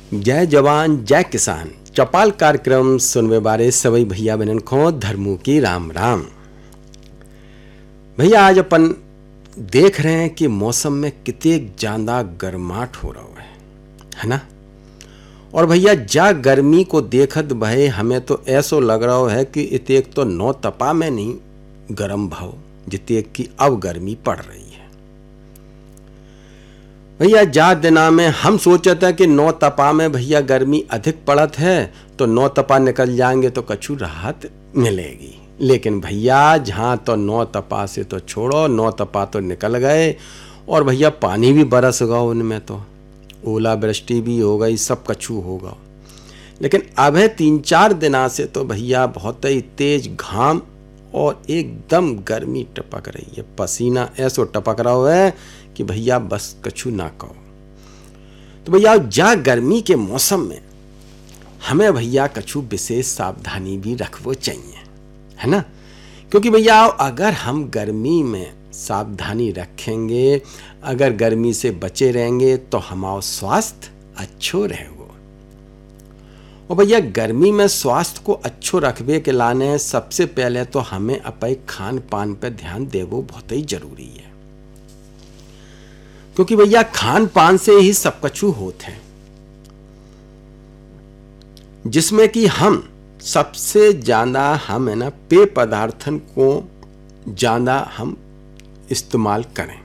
जय जवान जय किसान चौपाल कार्यक्रम सुनवे बारे सभी भैया बहन को धर्मों की राम राम। भैया आज अपन देख रहे हैं कि मौसम में कितने ज़्यादा गर्माहट हो रहा है ना। और भैया जा गर्मी को देखत भय हमें तो ऐसो लग रहा है कि इतेक तो नौ तपा में नहीं गर्म भाव जिते कि अब गर्मी पड़ रही है। भैया जा दिना में हम सोचते कि नौ तपा में भैया गर्मी अधिक पड़त है तो नौ तपा निकल जाएंगे तो कछु राहत मिलेगी, लेकिन भैया जहाँ तो नौ तपा से तो छोड़ो, नौ तपा तो निकल गए और भैया पानी भी बरस गया, उनमें तो ओलावृष्टि भी हो गई, सब कछु होगा। लेकिन अब है 3-4 दिना से तो भैया बहुत ही तेज घाम और एकदम गर्मी टपक रही है, पसीना ऐसो टपक रहा है कि भैया बस कछु ना कहो। तो भैया जा गर्मी के मौसम में हमें भैया कछु विशेष सावधानी भी रखवो चाहिए, है ना। क्योंकि भैया अगर हम गर्मी में सावधानी रखेंगे, अगर गर्मी से बचे रहेंगे तो हमारा स्वास्थ्य अच्छो रहेगा। और भैया गर्मी में स्वास्थ्य को अच्छो रखबे के लाने सबसे पहले तो हमें अपने खान पान पर ध्यान देवो बहुत ही जरूरी है। क्योंकि भैया खान पान से ही सब कछु होते हैं, जिसमें कि हम सबसे ज्यादा हम है ना पेय पदार्थन को ज्यादा हम इस्तेमाल करें।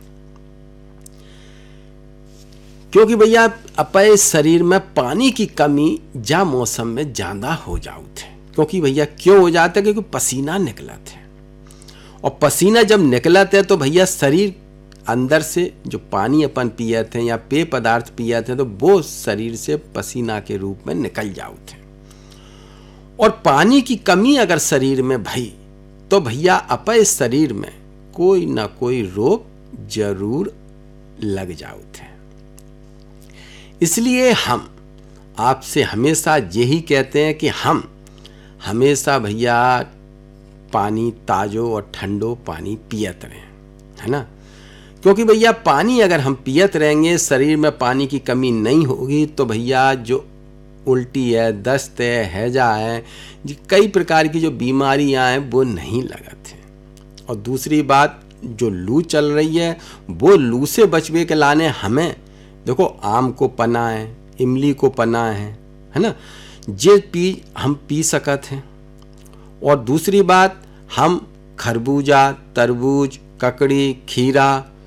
क्योंकि भैया अपने शरीर में पानी की कमी जा मौसम में ज्यादा हो जाती है। क्योंकि भैया क्यों हो जाता है? क्योंकि पसीना निकलता है और पसीना जब निकलता है तो भैया शरीर अंदर से जो पानी अपन पिए थे या पेय पदार्थ पिए थे तो वो शरीर से पसीना के रूप में निकल जाते हैं। और पानी की कमी अगर शरीर में भई तो भैया अपने शरीर में कोई ना कोई रोग जरूर लग जाते हैं। इसलिए हम आपसे हमेशा यही कहते हैं कि हम हमेशा भैया पानी ताजो और ठंडो पानी पियत रहें, है ना। क्योंकि भैया पानी अगर हम पियत रहेंगे, शरीर में पानी की कमी नहीं होगी तो भैया जो उल्टी है, दस्त है, हैजा है, कई प्रकार की जो बीमारियां हैं वो नहीं लगत हैं। और दूसरी बात जो लू चल रही है वो लू से बचने के लाने हमें देखो आम को पना है, इमली को पना है ना, ये हम पी सकते हैं। और दूसरी बात हम खरबूजा, तरबूज, ककड़ी, खीरा,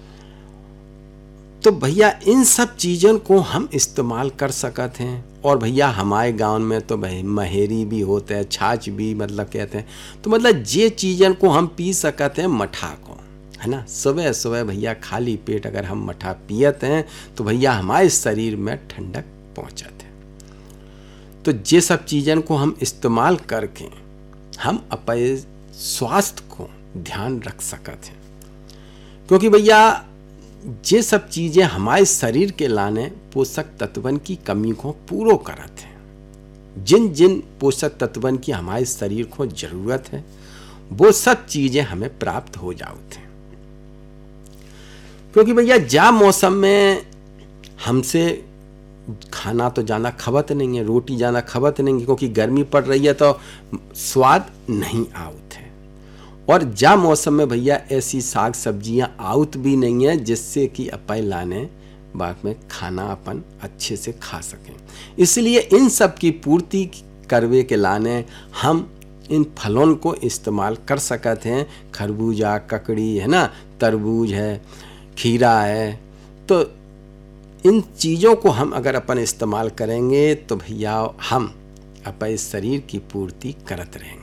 तो भैया इन सब चीज़ों को हम इस्तेमाल कर सकते हैं। और भैया हमारे गांव में तो भाई महेरी भी होते हैं, छाछ भी मतलब कहते हैं, तो मतलब ये चीज़ों को हम पी सकते हैं मठा को, है ना। सुबह सुबह भैया खाली पेट अगर हम मठा पियते हैं तो भैया हमारे शरीर में ठंडक पहुंचाते हैं। तो ये सब चीज़ों को हम इस्तेमाल करके हम अपने स्वास्थ्य को ध्यान रख सकते हैं। क्योंकि भैया ये सब चीज़ें हमारे शरीर के लाने पोषक तत्वन की कमी को पूरा करते हैं। जिन जिन पोषक तत्वन की हमारे शरीर को जरूरत है वो सब चीज़ें हमें प्राप्त हो जाती हैं। क्योंकि भैया जा मौसम में हमसे खाना तो ज़्यादा खपत नहीं है, रोटी ज़्यादा खपत नहीं है, क्योंकि गर्मी पड़ रही है तो स्वाद नहीं आउत है। और जा मौसम में भैया ऐसी साग सब्जियां आउत भी नहीं है जिससे कि अपन लाने बाद में खाना अपन अच्छे से खा सकें। इसलिए इन सब की पूर्ति करवे के लाने हम इन फलों को इस्तेमाल कर सकते हैं। खरबूजा, ककड़ी है ना, तरबूज है, खीरा है, तो इन चीज़ों को हम अगर अपन इस्तेमाल करेंगे तो भैया हम अपने शरीर की पूर्ति करत रहेंगे।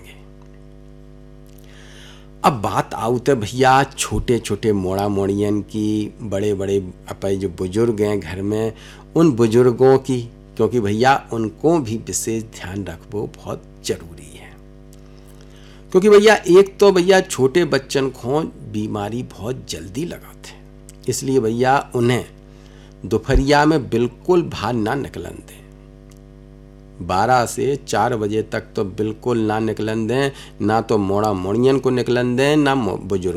अब बात आउत है भैया छोटे छोटे मोड़ा मोड़ियन की, बड़े बड़े अपने जो बुजुर्ग हैं घर में उन बुजुर्गों की, क्योंकि भैया उनको भी विशेष ध्यान रखना बहुत जरूरी है। क्योंकि भैया एक तो भैया छोटे बच्चन को बीमारी बहुत जल्दी लगाते हैं, इसलिए भैया उन्हें दोपहरिया में बिल्कुल बाहर ना निकलन दें। 12 से 4 बजे तक तो बिल्कुल ना निकलन दें, ना तो मोड़ा मोड़ियन को निकलन दें, ना बुजुर्ग